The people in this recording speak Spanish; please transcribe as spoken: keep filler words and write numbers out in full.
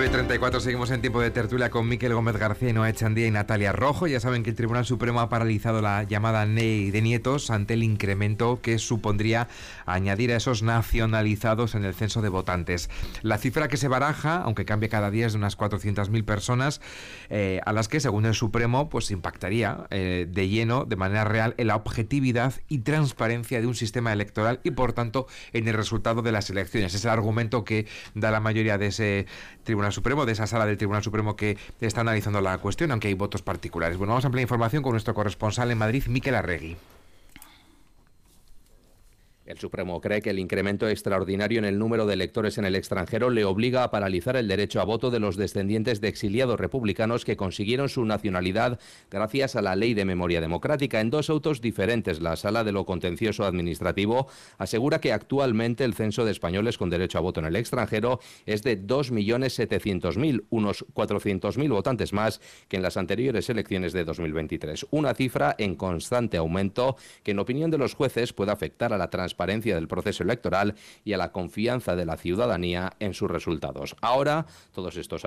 nueve y treinta y cuatro, seguimos en tiempo de tertulia con Miquel Gómez García, Noa Echandía y Natalia Rojo. Ya saben que el Tribunal Supremo ha paralizado la llamada Ley de Nietos ante el incremento que supondría añadir a esos nacionalizados en el censo de votantes. La cifra que se baraja, aunque cambie cada día, es de unas cuatrocientas mil personas, eh, a las que, según el Supremo, pues impactaría eh, de lleno, de manera real, en la objetividad y transparencia de un sistema electoral y, por tanto, en el resultado de las elecciones. Es el argumento que da la mayoría de ese Tribunal Supremo, de esa sala del Tribunal Supremo que está analizando la cuestión, aunque hay votos particulares. Bueno, vamos a ampliar información con nuestro corresponsal en Madrid, Miquel Arregui. El Supremo cree que el incremento extraordinario en el número de electores en el extranjero le obliga a paralizar el derecho a voto de los descendientes de exiliados republicanos que consiguieron su nacionalidad gracias a la Ley de Memoria Democrática. En dos autos diferentes, la Sala de lo Contencioso Administrativo asegura que actualmente el censo de españoles con derecho a voto en el extranjero es de dos millones setecientos mil, unos cuatrocientos mil votantes más que en las anteriores elecciones de dos mil veintitrés. Una cifra en constante aumento que, en opinión de los jueces, puede afectar a la transparencia transparencia del proceso electoral y a la confianza de la ciudadanía en sus resultados. Ahora, todos estos